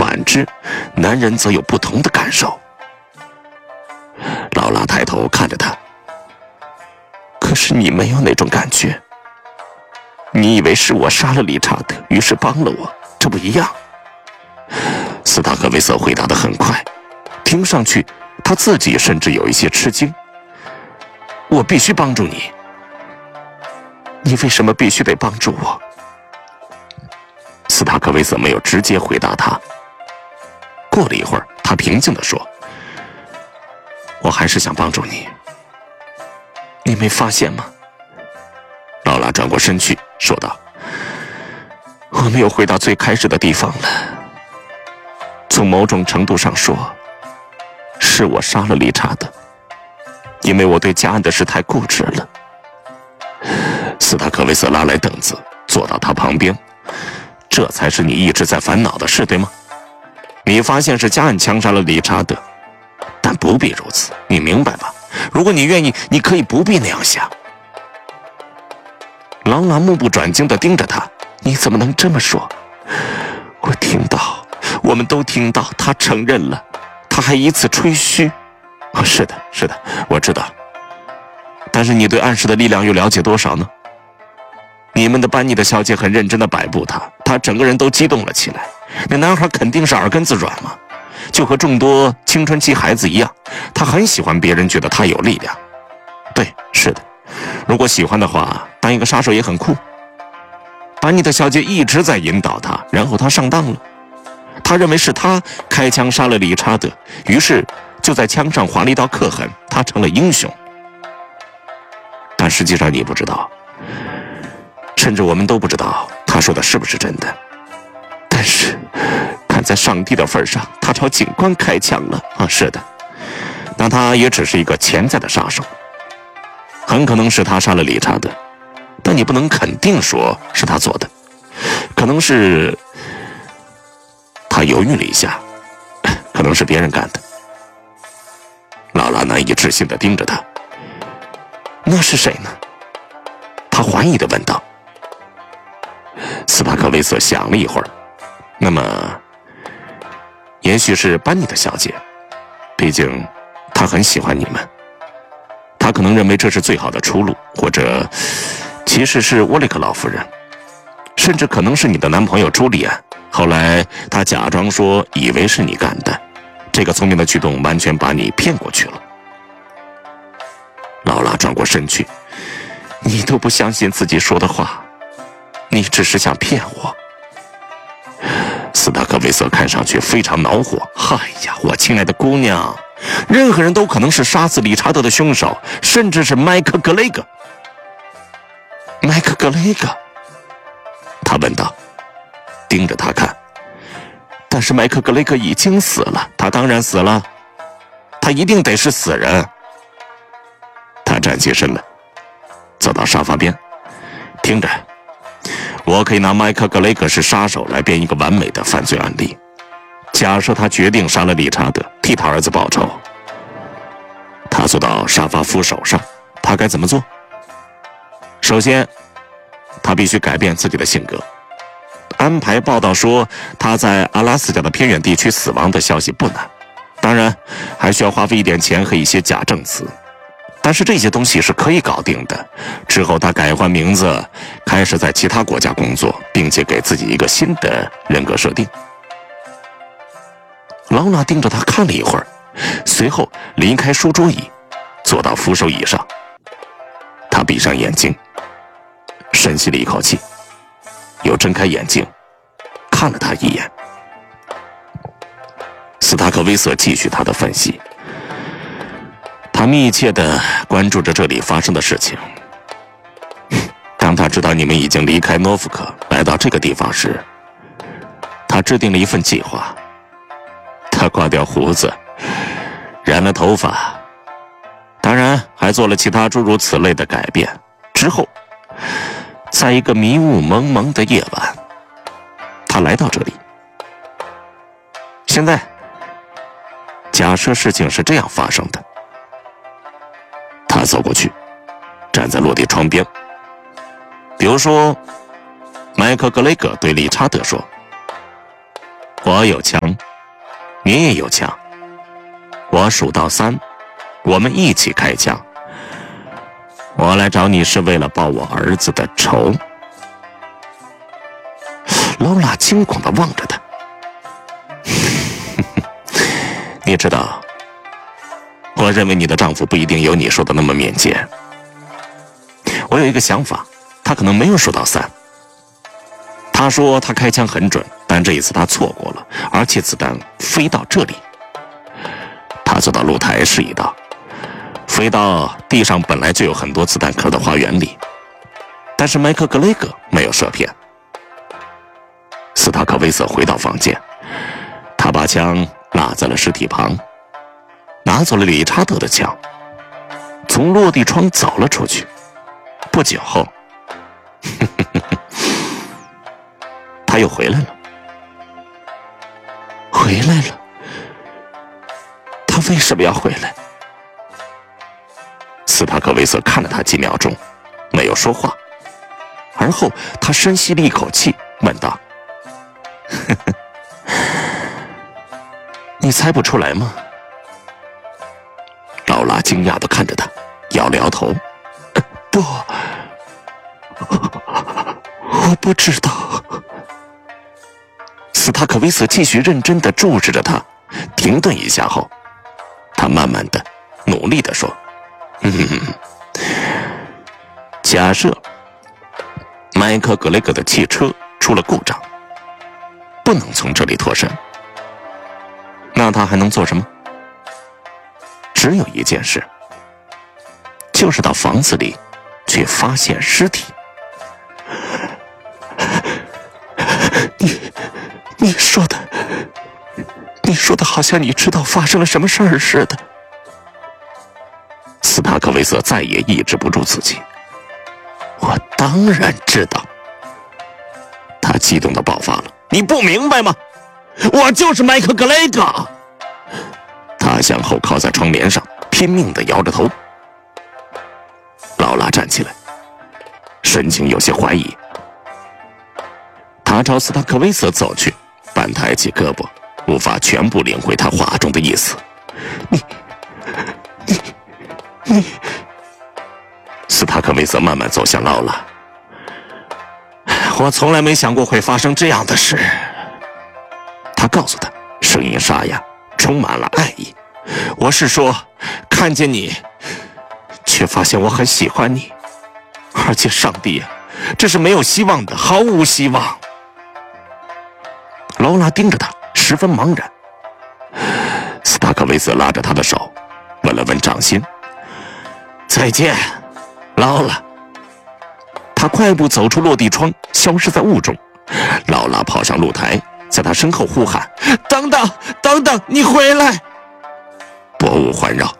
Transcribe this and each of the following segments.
感知，男人则有不同的感受。劳拉抬头看着他，可是你没有那种感觉。你以为是我杀了理查德，于是帮了我，这不一样。斯塔克维瑟回答得很快，听上去他自己甚至有一些吃惊。我必须帮助你。你为什么必须得帮助我？斯塔克维瑟没有直接回答他。过了一会儿，他平静地说：我还是想帮助你。你没发现吗？劳拉转过身去说道：我们又回到最开始的地方了。从某种程度上说，是我杀了理查德，因为我对家案的事太固执了。斯塔克维瑟拉来凳子坐到他旁边。这才是你一直在烦恼的事，对吗？你发现是家案枪杀了理查德，但不必如此，你明白吧？如果你愿意，你可以不必那样想。劳拉目不转睛地盯着他，你怎么能这么说？我们都听到他承认了，他还以此吹嘘。是的，我知道。但是你对暗示的力量又了解多少呢？你们的班尼的小姐很认真地摆布他，他整个人都激动了起来。那男孩肯定是耳根子软嘛，就和众多青春期孩子一样，他很喜欢别人觉得他有力量。对，是的，如果喜欢的话，当一个杀手也很酷。班尼的小姐一直在引导他，然后他上当了。他认为是他开枪杀了理查德，于是就在枪上划了一道刻痕，他成了英雄。但实际上你不知道，甚至我们都不知道他说的是不是真的。但是看在上帝的份上，他朝警官开枪了啊！是的，那他也只是一个潜在的杀手，很可能是他杀了理查德，但你不能肯定说是他做的，可能是他犹豫了一下，可能是别人干的。劳拉难以置信地盯着他。那是谁呢？他怀疑地问道。斯塔克维瑟想了一会儿，那么也许是班尼的小姐，毕竟她很喜欢你们，她可能认为这是最好的出路，或者其实是沃利克劳夫人，甚至可能是你的男朋友朱利安，后来他假装说以为是你干的，这个聪明的举动完全把你骗过去了。劳拉转过身去，你都不相信自己说的话，你只是想骗我。斯塔克维瑟看上去非常恼火。哎呀，我亲爱的姑娘，任何人都可能是杀死理查德的凶手，甚至是麦克格雷格。麦克格雷格？他问道，盯着他看。但是麦克格雷格已经死了。他当然死了，他一定得是死人。他站起身来，走到沙发边，听着，我可以拿麦克格雷格是杀手来编一个完美的犯罪案例。假设他决定杀了理查德，替他儿子报仇，他坐到沙发扶手上，他该怎么做？首先，他必须改变自己的性格。安排报道说他在阿拉斯加的偏远地区死亡的消息不难，当然还需要花费一点钱和一些假证词，但是这些东西是可以搞定的。之后他改换名字，开始在其他国家工作，并且给自己一个新的人格设定。劳拉盯着他看了一会儿，随后离开书桌椅，坐到扶手椅上。他闭上眼睛，深吸了一口气，又睁开眼睛看了他一眼。斯塔克维瑟继续他的分析，他密切地关注着这里发生的事情。当他知道你们已经离开诺福克来到这个地方时，他制定了一份计划。他刮掉胡子，染了头发，当然还做了其他诸如此类的改变。之后在一个迷雾蒙蒙的夜晚，他来到这里。现在假设事情是这样发生的，他走过去，站在落地窗边。比如说，麦克格雷格对理查德说：“我我有枪，你也有枪。我数到3，我们一起开枪。我来找你是为了报我儿子的仇。劳拉惊恐地望着他。你知道，我认为你的丈夫不一定有你说的那么面尖。我有一个想法，他可能没有数到3。他说他开枪很准，但这一次他错过了，而且子弹飞到这里。他走到露台示意道，飞到地上本来就有很多子弹壳的花园里，但是麦克格雷格没有射偏。斯塔克威瑟回到房间，他把枪落在了尸体旁，拿走了理查德的枪，从落地窗走了出去。不久后，他又回来了。回来了？他为什么要回来？斯塔克威瑟看了他几秒钟，没有说话。而后他深吸了一口气，问道：你猜不出来吗？劳拉惊讶地看着他，摇了摇头：不，我不知道。斯塔克威瑟继续认真地注视着他，停顿一下后，他慢慢的、努力地说：假设麦克格雷格的汽车出了故障，不能从这里脱身，那他还能做什么？只有一件事，就是到房子里去发现尸体。你说的好像你知道发生了什么事儿似的。斯塔克威瑟再也抑制不住自己。我当然知道。他激动地爆发了。你不明白吗？我就是麦克格雷格。他向后靠在窗帘上，拼命地摇着头。劳拉站起来，神情有些怀疑。他朝斯塔克威瑟走去，半抬起胳膊，无法全部领会他话中的意思。你，斯塔克威瑟慢慢走向劳拉。我从来没想过会发生这样的事，他告诉他，声音沙哑，充满了爱意。我是说，看见你，却发现我很喜欢你，而且上帝啊，这是没有希望的，毫无希望。劳拉盯着他，十分茫然。斯塔克威瑟拉着他的手，问了问掌心。再见，劳拉。他快步走出落地窗，消失在雾中。劳拉跑上露台，在他身后呼喊：等等，等等，你回来！薄雾环绕，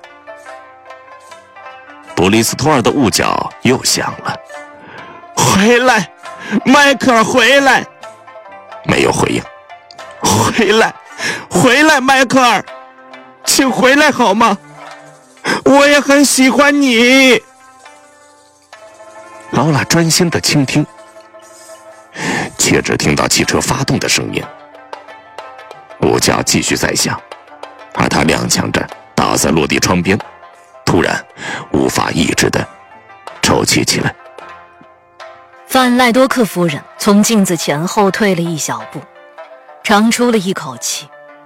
布里斯托尔的雾角又响了。回来，迈克尔，回来！没有回应。回来，回来，迈克尔，请回来好吗？我也很喜欢你。劳拉专心地倾听，却只听到汽车发动的声音。雾角继续在响，而他踉跄着倒在落地窗边，突然无法抑制地抽泣起来。 范赖多克夫人从镜子前后退了一小步，长出了一口气。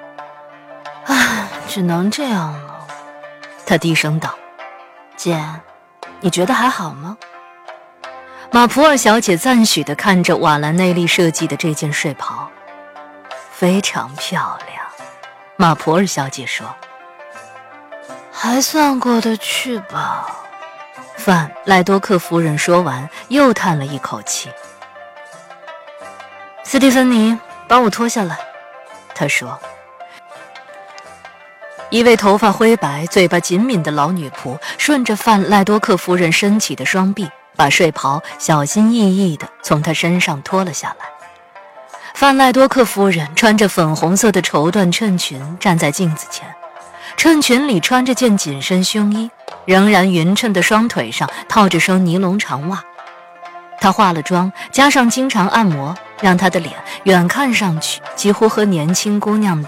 只能这样了。她低声道：姐，你觉得还好吗？马普尔小姐赞许地看着瓦兰内利设计的这件睡袍。非常漂亮，马普尔小姐说。还算过得去吧。范赖多克夫人说完，又叹了一口气。斯蒂芬妮，帮我脱下来，她说。一位头发灰白、嘴巴紧抿的老女仆顺着范赖多克夫人伸起的双臂，把睡袍小心翼翼地从她身上脱了下来。范赖多克夫人穿着粉红色的绸缎衬裙站在镜子前，衬裙里穿着件紧身胸衣，仍然匀称的双腿上套着双尼龙长袜。她化了妆，加上经常按摩， 让她的脸远看上去几乎和年轻姑娘